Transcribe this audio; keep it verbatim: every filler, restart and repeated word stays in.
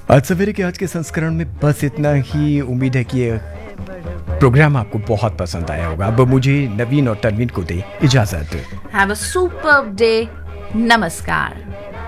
आज सवेरे के आज के संस्करण में बस इतना ही। उम्मीद है कि ये प्रोग्राम आपको बहुत पसंद आया होगा। अब मुझे नवीन और तनवीन को दे इजाजत। Have a superb day. नमस्कार।